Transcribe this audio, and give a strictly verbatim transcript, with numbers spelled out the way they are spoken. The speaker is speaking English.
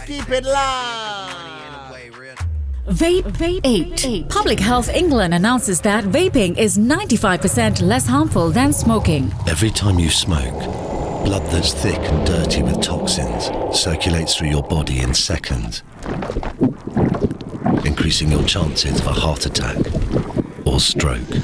keep it loud. Vape, Vape eight. eight. Public Health England announces that vaping is ninety-five percent less harmful than smoking. Every time you smoke, blood that's thick and dirty with toxins circulates through your body in seconds, increasing your chances of a heart attack or stroke.